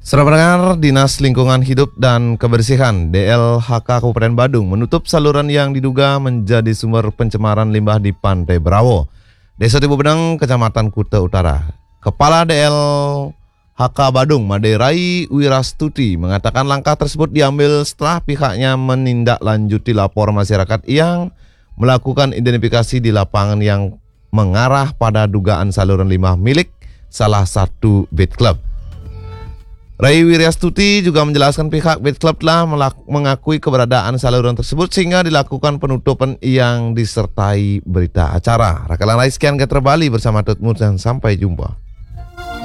Saudara pendengar, Dinas Lingkungan Hidup dan Kebersihan DLHK Kabupaten Badung menutup saluran yang diduga menjadi sumber pencemaran limbah di Pantai Berawo, Desa Tibu Benang, Kecamatan Kuta Utara. Kepala DLHK Badung, Maderai Wirastuti, mengatakan langkah tersebut diambil setelah pihaknya menindaklanjuti lapor masyarakat yang melakukan identifikasi di lapangan yang mengarah pada dugaan saluran limbah milik salah satu beat club. Rai Wiryastuti juga menjelaskan pihak beat club telah mengakui keberadaan saluran tersebut sehingga dilakukan penutupan yang disertai berita acara. Rakalan Rai sekian Getra Bali bersama Tutmur dan sampai jumpa.